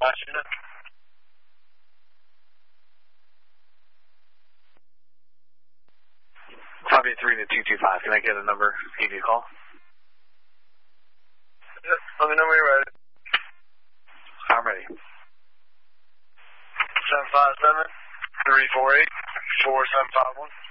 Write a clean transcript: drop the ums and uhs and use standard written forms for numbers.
Last unit. 583 to 225. Can I get a number? Give you a call. Yep. Let me know when you're ready. I'm ready. 757-348-4751.